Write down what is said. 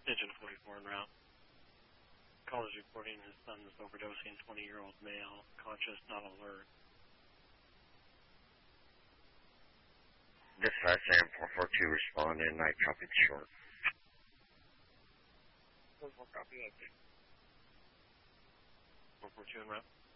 Engine 44 en route. Caller is reporting his son is overdosing, 20-year-old male, conscious, not alert. Dispatch AM 442 respond in night, copy short. 44 copy, 442 en route.